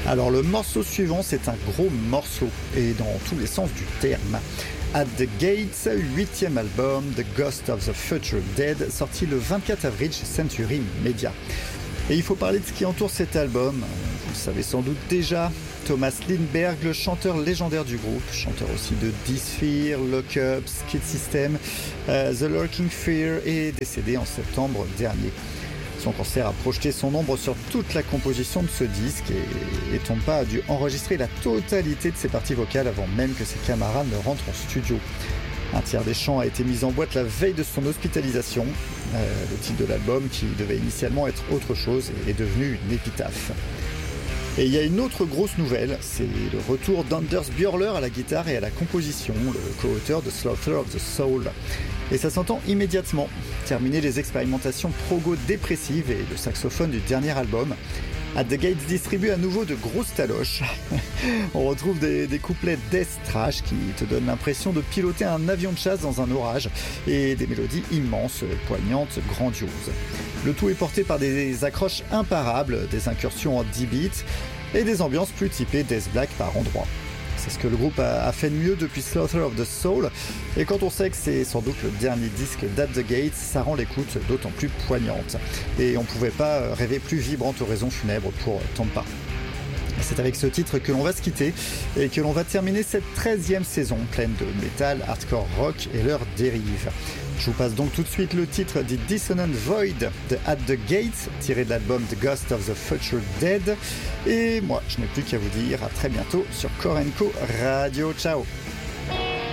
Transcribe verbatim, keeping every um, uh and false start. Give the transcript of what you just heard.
Alors le morceau suivant, c'est un gros morceau, et dans tous les sens du terme. At the Gates, huitième album, The Ghost of the Future Dead, sorti le vingt-quatre avril chez Century Media. Et il faut parler de ce qui entoure cet album. Vous le savez sans doute déjà, Thomas Lindberg, le chanteur légendaire du groupe, chanteur aussi de Disphere, Lock Up, Skid System, uh, The Lurking Fear, est décédé en septembre dernier. Son cancer a projeté son ombre sur toute la composition de ce disque et, et Tompa a dû enregistrer la totalité de ses parties vocales avant même que ses camarades ne rentrent en studio. Un tiers des chants a été mis en boîte la veille de son hospitalisation. Euh, le titre de l'album, qui devait initialement être autre chose, est devenu une épitaphe. Et il y a une autre grosse nouvelle, c'est le retour d'Anders Björler à la guitare et à la composition, le co-auteur de Slaughter of the Soul. Et ça s'entend immédiatement. Terminé les expérimentations progo-dépressives et le saxophone du dernier album, At the Gates distribue à nouveau de grosses taloches. On retrouve des, des couplets death thrash qui te donnent l'impression de piloter un avion de chasse dans un orage et des mélodies immenses, poignantes, grandioses. Le tout est porté par des accroches imparables, des incursions en dix beats et des ambiances plus typées death black par endroits. C'est ce que le groupe a fait de mieux depuis Slaughter of the Soul, et quand on sait que c'est sans doute le dernier disque d'At the Gates, ça rend l'écoute d'autant plus poignante. Et on ne pouvait pas rêver plus vibrante oraison funèbre pour Tompa. C'est avec ce titre que l'on va se quitter et que l'on va terminer cette treizième saison pleine de métal, hardcore rock et leurs dérives. Je vous passe donc tout de suite le titre The Dissonant Void de At the Gates, tiré de l'album The Ghost of the Future Dead. Et moi, je n'ai plus qu'à vous dire à très bientôt sur Core and Co Radio. Ciao!